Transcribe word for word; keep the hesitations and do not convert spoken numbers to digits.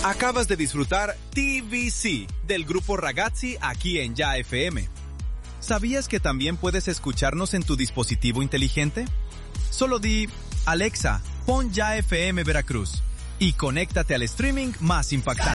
Acabas de disfrutar T V C del grupo Ragazzi aquí en Ya F M. ¿Sabías que también puedes escucharnos en tu dispositivo inteligente? Solo di, Alexa, pon Ya F M Veracruz y conéctate al streaming más impactante.